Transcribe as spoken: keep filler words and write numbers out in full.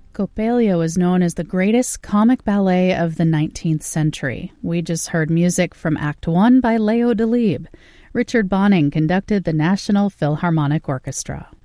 Coppelia is known as the greatest comic ballet of the nineteenth century. We just heard music from Act One by Leo Delibes. Richard Bonning conducted the National Philharmonic Orchestra.